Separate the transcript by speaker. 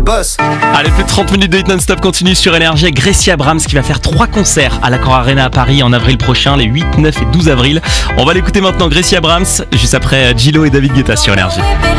Speaker 1: boss.
Speaker 2: Allez, plus de 30 minutes de hit non-stop continue sur Énergie avec Gracie Abrams qui va faire 3 concerts à l'Accor Arena à Paris en avril prochain, les 8, 9 et 12 avril. On va l'écouter maintenant, Gracie Abrams, juste après Gillo et David Guetta sur Énergie.